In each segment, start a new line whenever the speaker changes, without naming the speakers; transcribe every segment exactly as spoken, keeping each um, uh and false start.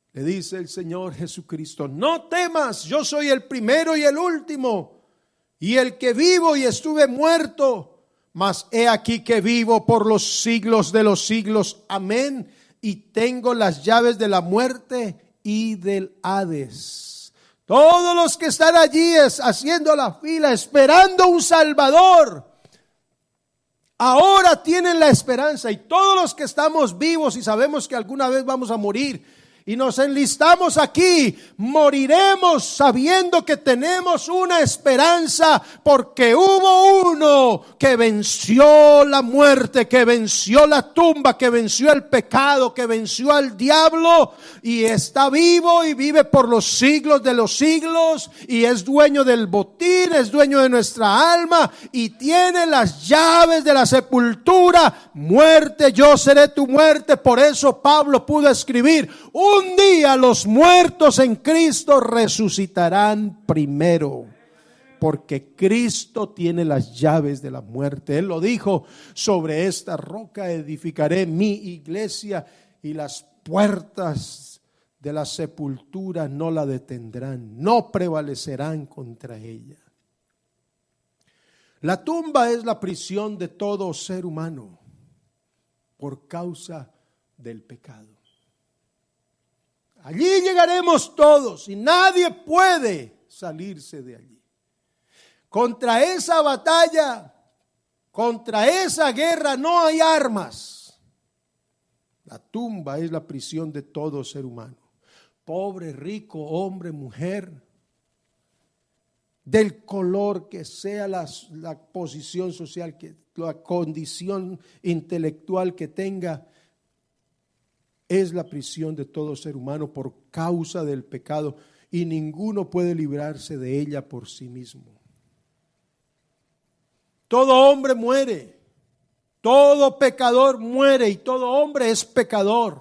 Le dice el Señor Jesucristo: no temas, yo soy el primero y el último, y el que vivo y estuve muerto, mas he aquí que vivo por los siglos de los siglos. Amén. Y tengo las llaves de la muerte y del Hades. Todos los que están allí es, haciendo la fila, esperando un Salvador, ahora tienen la esperanza. Y todos los que estamos vivos y sabemos que alguna vez vamos a morir y nos enlistamos aquí, moriremos sabiendo que tenemos una esperanza, porque hubo uno que venció la muerte, que venció la tumba, que venció el pecado, que venció al diablo, y está vivo y vive por los siglos de los siglos, y es dueño del botín, es dueño de nuestra alma, y tiene las llaves de la sepultura. Muerte, yo seré tu muerte. Por eso Pablo pudo escribir: un día los muertos en Cristo resucitarán primero, porque Cristo tiene las llaves de la muerte. Él lo dijo: sobre esta roca edificaré mi iglesia, y las puertas de la sepultura no la detendrán, no prevalecerán contra ella. La tumba es la prisión de todo ser humano por causa del pecado. Allí llegaremos todos y nadie puede salirse de allí. Contra esa batalla, contra esa guerra no hay armas. La tumba es la prisión de todo ser humano. Pobre, rico, hombre, mujer, del color que sea, la, la posición social, que, la condición intelectual que tenga, es la prisión de todo ser humano por causa del pecado, y ninguno puede librarse de ella por sí mismo. Todo hombre muere, todo pecador muere, y todo hombre es pecador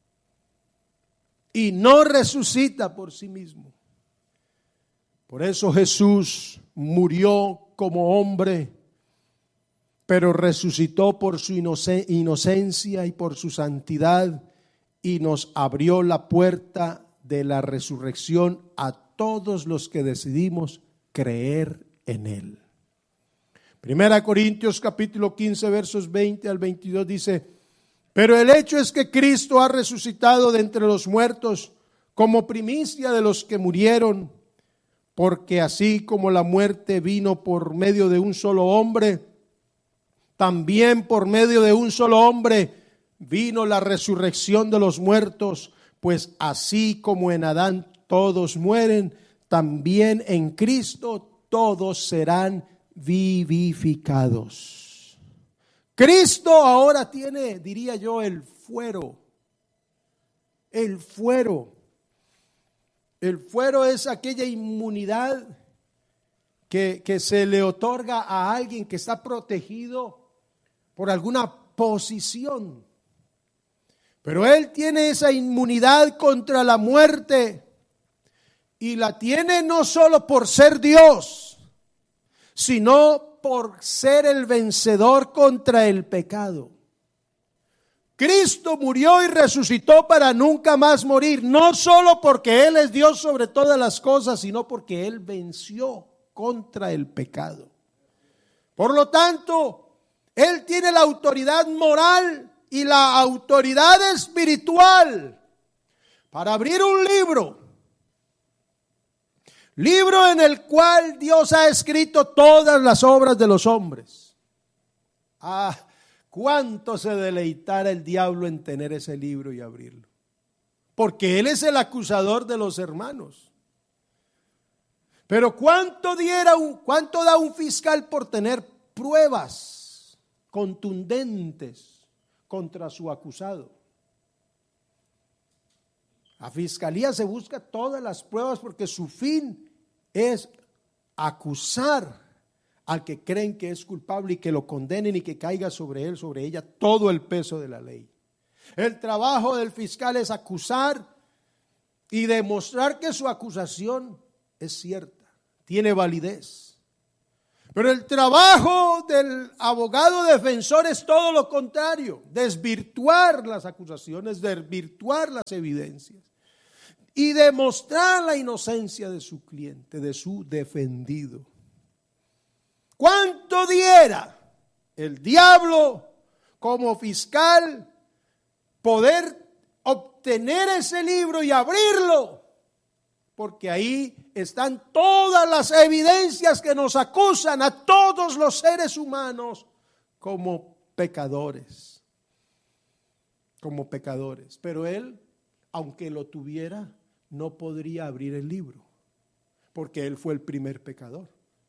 y no resucita por sí mismo. Por eso Jesús murió como hombre, pero resucitó por su inocencia y por su santidad, y nos abrió la puerta de la resurrección a todos los que decidimos creer en Él. Primera Corintios capítulo quince versos veinte al veintidós dice: pero el hecho es que Cristo ha resucitado de entre los muertos como primicia de los que murieron, porque así como la muerte vino por medio de un solo hombre, también por medio de un solo hombre vino la resurrección de los muertos. Pues así como en Adán todos mueren, también en Cristo todos serán vivificados. Cristo ahora tiene, diría yo, el fuero. El fuero. El fuero es aquella inmunidad que, que se le otorga a alguien que está protegido por alguna posición. Pero Él tiene esa inmunidad contra la muerte, y la tiene no solo por ser Dios, sino por ser el vencedor contra el pecado. Cristo murió y resucitó para nunca más morir, no solo porque Él es Dios sobre todas las cosas, sino porque Él venció contra el pecado. Por lo tanto, Él tiene la autoridad moral y la autoridad espiritual para abrir un libro, libro en el cual Dios ha escrito todas las obras de los hombres. Ah, cuánto se deleitara el diablo en tener ese libro y abrirlo, porque él es el acusador de los hermanos. Pero cuánto diera un, cuánto da un fiscal por tener pruebas contundentes contra su acusado. La fiscalía se busca todas las pruebas porque su fin es acusar al que creen que es culpable y que lo condenen y que caiga sobre él, sobre ella, todo el peso de la ley. El trabajo del fiscal es acusar y demostrar que su acusación es cierta, tiene validez. Pero el trabajo del abogado defensor es todo lo contrario: desvirtuar las acusaciones, desvirtuar las evidencias. y demostrar la inocencia de su cliente, de su defendido. ¿Cuánto diera el diablo como fiscal poder obtener ese libro y abrirlo? Porque ahí están todas las evidencias que nos acusan a todos los seres humanos como pecadores. Como pecadores. Pero él, aunque lo tuviera, no podría abrir el libro, porque él fue el primer pecador.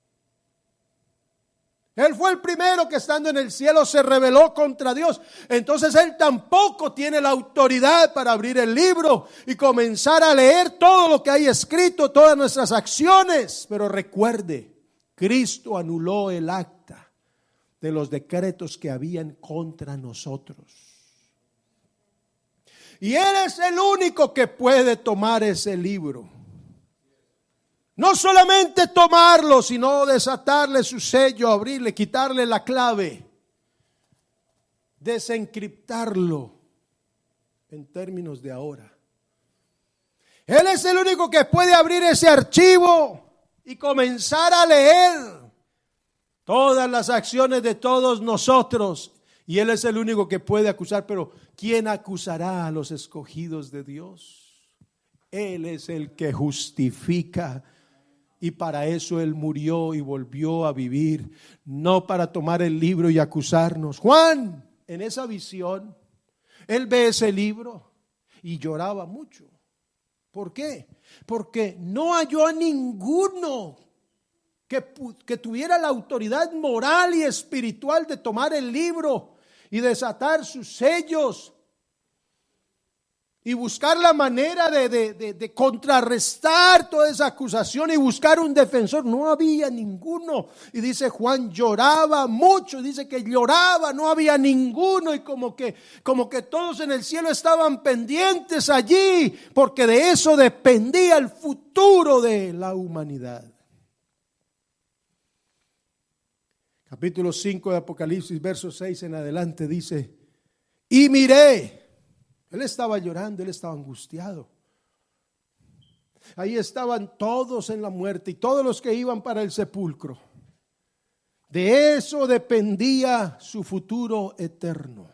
Él fue el primero que estando en el cielo se rebeló contra Dios. Entonces él tampoco tiene la autoridad para abrir el libro y comenzar a leer todo lo que hay escrito, todas nuestras acciones. Pero recuerde, Cristo anuló el acta de los decretos que habían contra nosotros. Y Él es el único que puede tomar ese libro. No solamente tomarlo, sino desatarle su sello, abrirle, quitarle la clave, desencriptarlo en términos de ahora. Él es el único que puede abrir ese archivo y comenzar a leer todas las acciones de todos nosotros. Y Él es el único que puede acusar, pero ¿quién acusará a los escogidos de Dios? Él es el que justifica. Y para eso Él murió y volvió a vivir, no para tomar el libro y acusarnos. Juan, en esa visión, él ve ese libro y lloraba mucho. ¿Por qué? Porque no halló a ninguno que, que tuviera la autoridad moral y espiritual de tomar el libro y desatar sus sellos y buscar la manera de, de, de, de contrarrestar toda esa acusación y buscar un defensor. No había ninguno. Y dice Juan, lloraba mucho. Dice que lloraba, no había ninguno. Y como que, como que todos en el cielo estaban pendientes allí, porque de eso dependía el futuro de la humanidad. Capítulo cinco de Apocalipsis, verso seis en adelante dice, y miré. Él estaba llorando, él estaba angustiado. Ahí estaban todos en la muerte y todos los que iban para el sepulcro. De eso dependía su futuro eterno.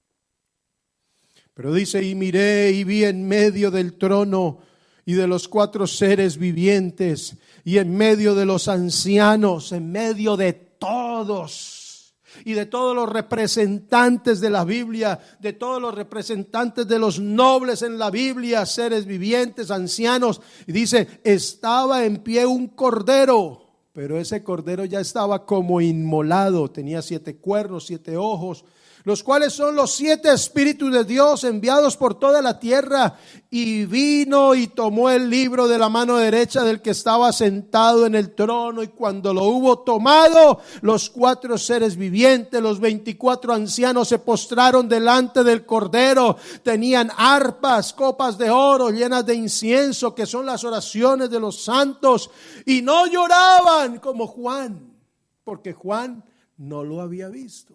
Pero dice, y miré y vi en medio del trono y de los cuatro seres vivientes y en medio de los ancianos, en medio de todos y de todos los representantes de la Biblia, de todos los representantes de los nobles en la Biblia, seres vivientes, ancianos, y dice, estaba en pie un cordero, pero ese cordero ya estaba como inmolado, tenía siete cuernos, siete ojos, los cuales son los siete espíritus de Dios enviados por toda la tierra, y vino y tomó el libro de la mano derecha del que estaba sentado en el trono, y cuando lo hubo tomado, los cuatro seres vivientes, los veinticuatro ancianos se postraron delante del cordero, tenían arpas, copas de oro llenas de incienso, que son las oraciones de los santos, y no lloraban como Juan, porque Juan no lo había visto.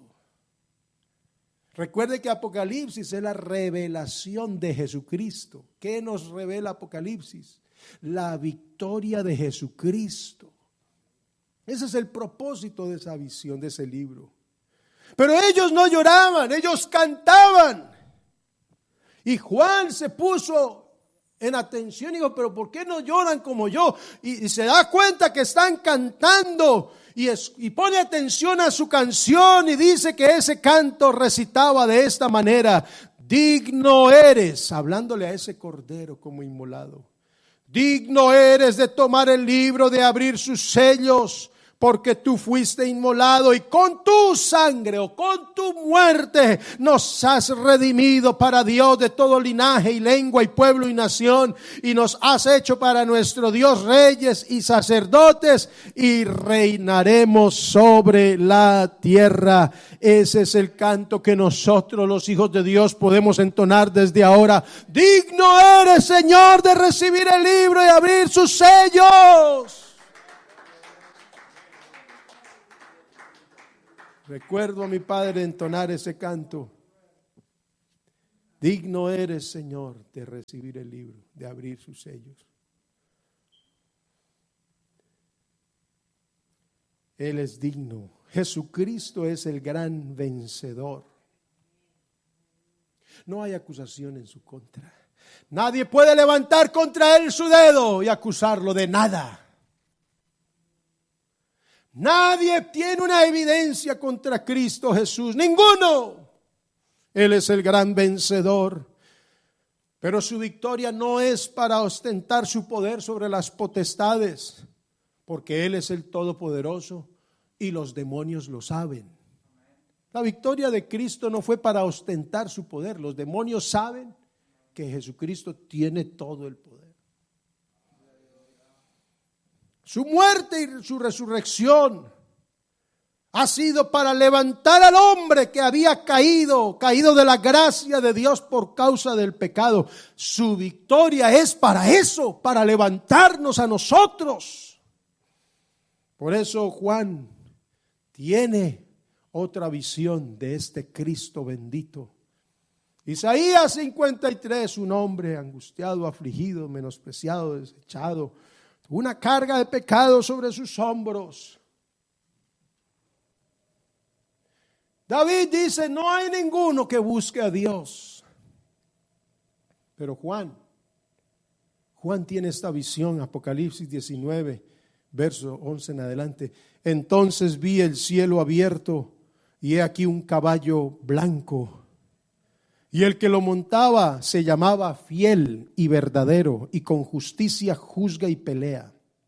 Recuerde que Apocalipsis es la revelación de Jesucristo. ¿Qué nos revela Apocalipsis? La victoria de Jesucristo. Ese es el propósito de esa visión, de ese libro. Pero ellos no lloraban, ellos cantaban. Y Juan se puso en atención y dijo, pero ¿por qué no lloran como yo? Y, y se da cuenta que están cantando. Y, es, y pone atención a su canción y dice que ese canto recitaba de esta manera, digno eres, hablándole a ese cordero como inmolado, digno eres de tomar el libro, de abrir sus sellos, porque tú fuiste inmolado y con tu sangre o con tu muerte nos has redimido para Dios de todo linaje y lengua y pueblo y nación, y nos has hecho para nuestro Dios reyes y sacerdotes y reinaremos sobre la tierra. Ese es el canto que nosotros los hijos de Dios podemos entonar desde ahora. Digno eres, Señor, de recibir el libro y abrir sus sellos. Recuerdo a mi padre entonar ese canto. Digno eres, Señor, de recibir el libro, de abrir sus sellos. Él es digno. Jesucristo es el gran vencedor. No hay acusación en su contra. Nadie puede levantar contra él su dedo y acusarlo de nada. Nadie tiene una evidencia contra Cristo Jesús. Ninguno. Él es el gran vencedor. Pero su victoria no es para ostentar su poder sobre las potestades, porque Él es el Todopoderoso y los demonios lo saben. La victoria de Cristo no fue para ostentar su poder. Los demonios saben que Jesucristo tiene todo el poder. Su muerte y su resurrección ha sido para levantar al hombre que había caído, caído de la gracia de Dios por causa del pecado. Su victoria es para eso, para levantarnos a nosotros. Por eso Juan tiene otra visión de este Cristo bendito. Isaías cincuenta y tres, un hombre angustiado, afligido, menospreciado, desechado, una carga de pecado sobre sus hombros. David dice, no hay ninguno que busque a Dios. Pero Juan, Juan tiene esta visión, Apocalipsis diecinueve, verso once en adelante. Entonces vi el cielo abierto y he aquí un caballo blanco. Y el que lo montaba se llamaba Fiel y Verdadero, y con justicia juzga y pelea.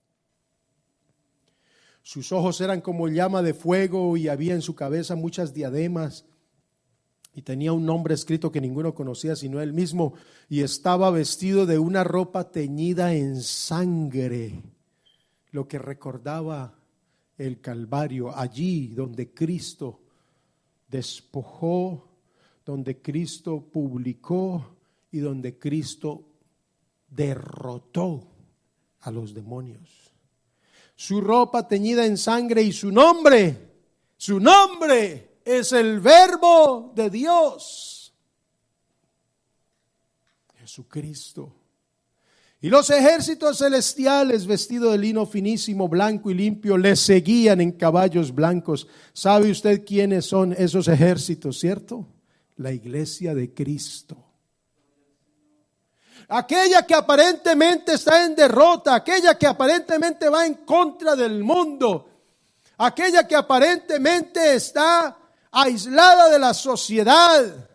Sus ojos eran como llama de fuego y había en su cabeza muchas diademas. Y tenía un nombre escrito que ninguno conocía sino él mismo. Y estaba vestido de una ropa teñida en sangre, lo que recordaba el Calvario, allí donde Cristo despojó, donde Cristo publicó y donde Cristo derrotó a los demonios. Su ropa teñida en sangre y su nombre, su nombre es el Verbo de Dios, Jesucristo. Y los ejércitos celestiales vestidos de lino finísimo, blanco y limpio, le seguían en caballos blancos. ¿Sabe usted quiénes son esos ejércitos, cierto? La iglesia de Cristo. Aquella que aparentemente está en derrota, aquella que aparentemente va en contra del mundo, aquella que aparentemente está aislada de la sociedad,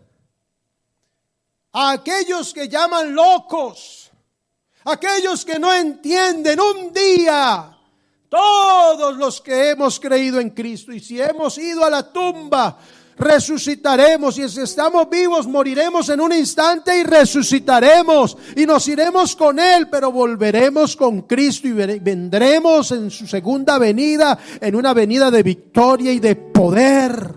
a aquellos que llaman locos, aquellos que no entienden. Un día todos los que hemos creído en Cristo, y si hemos ido a la tumba, resucitaremos, y si estamos vivos moriremos en un instante y resucitaremos y nos iremos con Él, pero volveremos con Cristo y vendremos en su segunda venida, en una venida de victoria y de poder.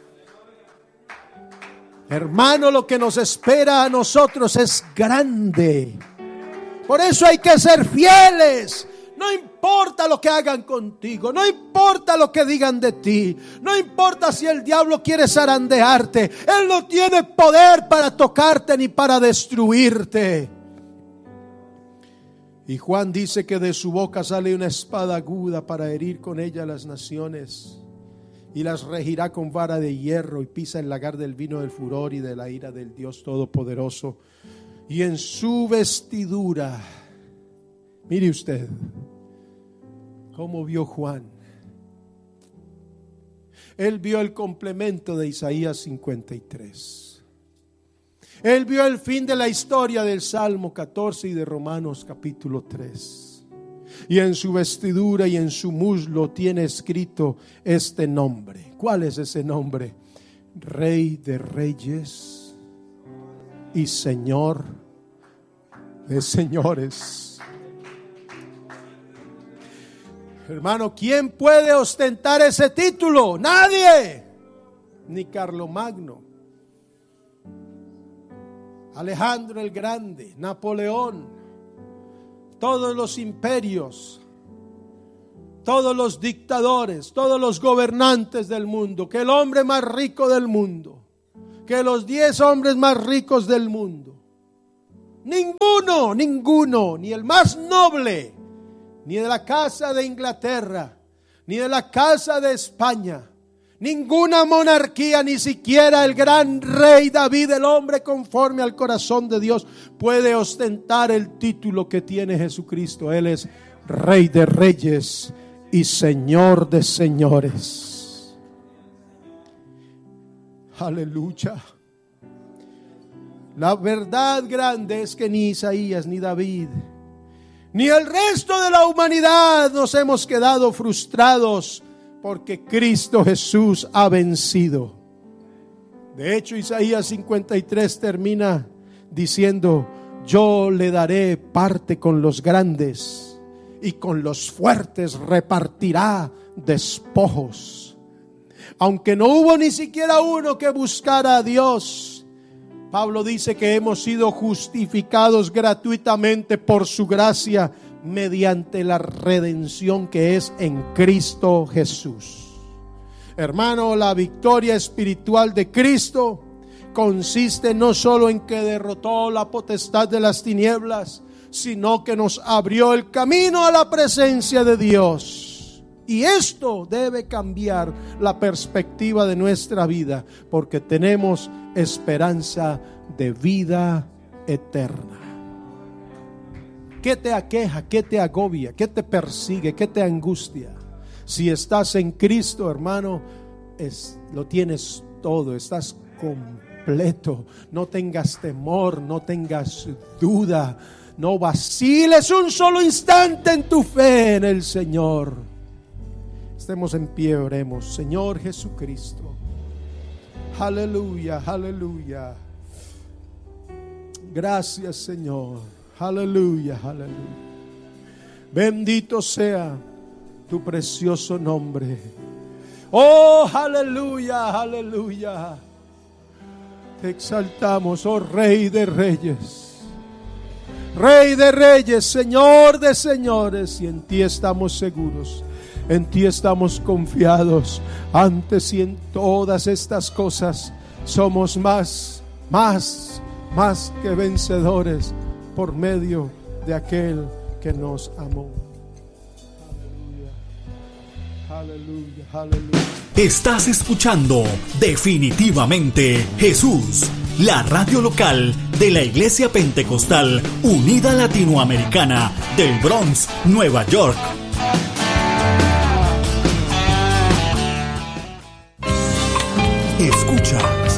Hermano, lo que nos espera a nosotros es grande. Por eso hay que ser fieles. No importa lo que hagan contigo, no importa lo que digan de ti, no importa si el diablo quiere zarandearte, él no tiene poder para tocarte ni para destruirte. Y Juan dice que de su boca sale una espada aguda para herir con ella a las naciones, y las regirá con vara de hierro, y pisa el lagar del vino del furor y de la ira del Dios Todopoderoso. Y en su vestidura, mire usted cómo vio Juan. Él vio el complemento de Isaías cincuenta y tres. Él vio el fin de la historia del Salmo catorce y de Romanos capítulo tres. Y en su vestidura y en su muslo tiene escrito este nombre. ¿Cuál es ese nombre? Rey de Reyes y Señor de Señores. Hermano, ¿quién puede ostentar ese título? Nadie. Ni Carlomagno, Alejandro el Grande, Napoleón, todos los imperios, todos los dictadores, todos los gobernantes del mundo, que el hombre más rico del mundo, que los diez hombres más ricos del mundo. Ninguno, ninguno, ni el más noble, ni de la casa de Inglaterra, ni de la casa de España, ninguna monarquía, ni siquiera el gran rey David, el hombre conforme al corazón de Dios, puede ostentar el título que tiene Jesucristo. Él es Rey de Reyes y Señor de Señores. Aleluya. La verdad grande es que ni Isaías, ni David, ni el resto de la humanidad nos hemos quedado frustrados, porque Cristo Jesús ha vencido. De hecho, Isaías cincuenta y tres termina diciendo: yo le daré parte con los grandes, y con los fuertes repartirá despojos. Aunque no hubo ni siquiera uno que buscara a Dios, Pablo dice que hemos sido justificados gratuitamente por su gracia, mediante la redención que es en Cristo Jesús. Hermano, la victoria espiritual de Cristo consiste no solo en que derrotó la potestad de las tinieblas, sino que nos abrió el camino a la presencia de Dios. Y esto debe cambiar la perspectiva de nuestra vida, porque tenemos esperanza de vida eterna. ¿Qué te aqueja? ¿Qué te agobia? ¿Qué te persigue? ¿Qué te angustia? Si estás en Cristo, hermano, es, lo tienes todo, estás completo. No tengas temor, no tengas duda, no vaciles un solo instante en tu fe en el Señor. Estemos en pie, oremos. Señor Jesucristo, aleluya, aleluya. Gracias, Señor. Aleluya, aleluya. Bendito sea tu precioso nombre. Oh, aleluya, aleluya. Te exaltamos, oh Rey de Reyes. Rey de Reyes, Señor de Señores. Y en ti estamos seguros. En ti estamos confiados. Antes y en todas estas cosas somos más, más, más que vencedores, por medio de aquel que nos amó. Aleluya, aleluya, aleluya.
Estás escuchando Definitivamente Jesús, la radio local de la Iglesia Pentecostal Unida Latinoamericana del Bronx, Nueva York. Escucha